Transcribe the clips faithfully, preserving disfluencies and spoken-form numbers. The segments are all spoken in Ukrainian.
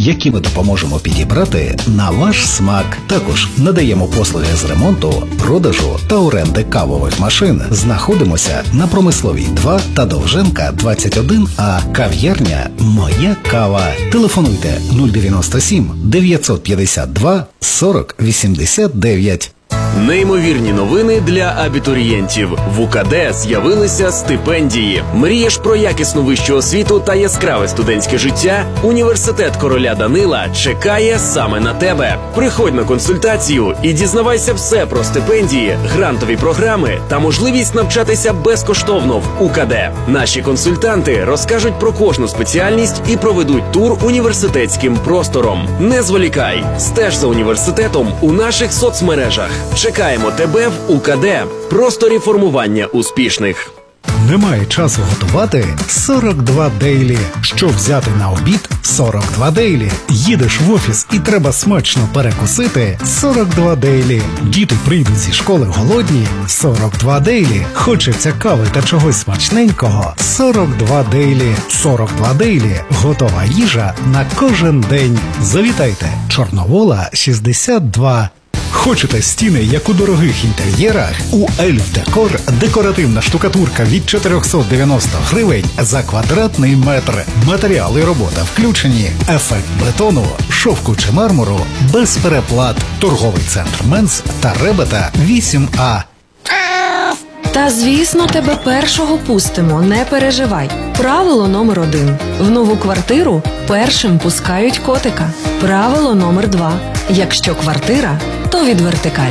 які ми допоможемо підібрати на ваш смак. Також надаємо послуги з ремонту, продажу та оренди кавових машин. Знаходимося на Промисловій два та Довженка двадцять один А. Кав'ярня «Моя кава». Телефонуйте нуль дев'яносто сім дев'ятсот п'ятдесят два сорок вісімдесят дев'ять. Неймовірні новини для абітурієнтів. В УКД з'явилися стипендії. Мрієш про якісну вищу освіту та яскраве студентське життя? Університет короля Данила чекає саме на тебе. Приходь на консультацію і дізнавайся все про стипендії, грантові програми та можливість навчатися безкоштовно в УКД. Наші консультанти розкажуть про кожну спеціальність і проведуть тур університетським простором. Не зволікай, стеж за університетом у наших соцмережах. Чекаємо тебе в УКД. Просторі формування успішних. Немає часу готувати? сорок два Дейлі. Що взяти на обід? сорок два Дейлі. Їдеш в офіс і треба смачно перекусити? сорок два Дейлі. Діти прийдуть зі школи голодні? сорок два Дейлі. Хочеться кави та чогось смачненького? сорок два Дейлі. сорок два Дейлі. Готова їжа на кожен день. Завітайте. Чорновола, шістдесят два. Хочете стіни, як у дорогих інтер'єрах? У Ельф Декор декоративна штукатурка від чотириста дев'яносто гривень за квадратний метр. Матеріали і робота включені. Ефект бетону, шовку чи мармуру без переплат. Торговий центр Менс та Ребета вісім А. Та, звісно, тебе першого пустимо, не переживай. Правило номер один. В нову квартиру першим пускають котика. Правило номер два. Якщо квартира, то від вертикаль.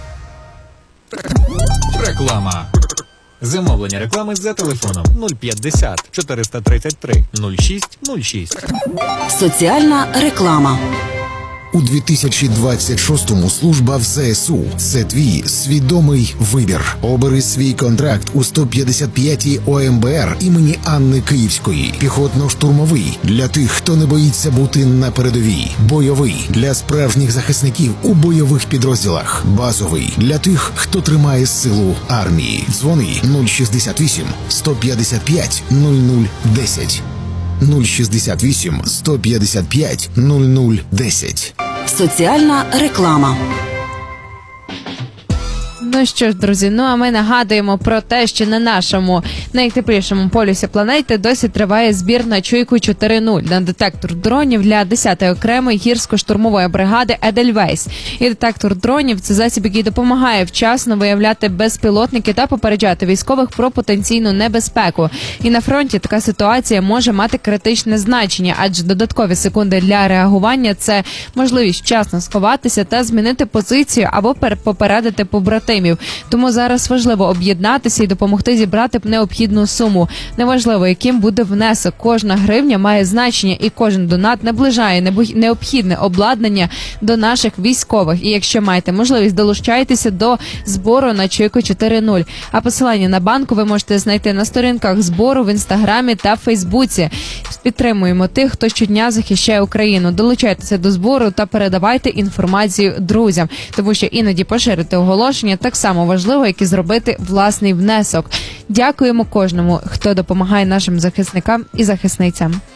Реклама. Замовлення реклами за телефоном нуль п'ятдесят чотириста тридцять три нуль шість нуль шість. Соціальна реклама. У дві тисячі двадцять шостому служба в ЗСУ – це твій свідомий вибір. Обери свій контракт у сто п'ятдесят п'ятій О Ем Бе Ер імені Анни Київської. Піхотно-штурмовий – для тих, хто не боїться бути на передовій. Бойовий – для справжніх захисників у бойових підрозділах. Базовий – для тих, хто тримає силу армії. Дзвони нуль шістдесят вісім сто п'ятдесят п'ять нуль нуль десять. нуль шістдесят вісім сто п'ятдесят п'ять нуль нуль десять. Соціальна реклама. Ну що ж, друзі, ну а ми нагадуємо про те, що на нашому найтеплішому полюсі планети досі триває збір на чуйку чотири нуль на детектор дронів для десятої окремої гірсько-штурмової бригади «Едельвейс». І детектор дронів – це засіб, який допомагає вчасно виявляти безпілотники та попереджати військових про потенційну небезпеку. І на фронті така ситуація може мати критичне значення, адже додаткові секунди для реагування – це можливість вчасно сховатися та змінити позицію або попередити побратимів. Тому зараз важливо об'єднатися і допомогти зібрати необхідну суму. Неважливо, яким буде внесок. Кожна гривня має значення, і кожен донат наближає необхідне обладнання до наших військових. І якщо маєте можливість, долучайтеся до збору на чуйку чотири нуль. А посилання на банку ви можете знайти на сторінках збору в Інстаграмі та Фейсбуці. Підтримуємо тих, хто щодня захищає Україну. Долучайтеся до збору та передавайте інформацію друзям, тому що іноді поширити оголошення так само важливо, як і зробити власний внесок. Дякуємо кожному, хто допомагає нашим захисникам і захисницям.